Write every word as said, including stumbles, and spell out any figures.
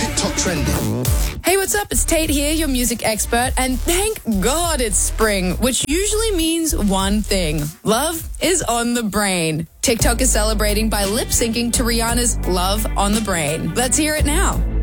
TikTok trending. Hey, what's up? It's Tate here, your music expert, and thank God it's spring, which usually means one thing. Love is on the brain. TikTok is celebrating by lip-syncing to Rihanna's Love on the Brain. Let's hear it now.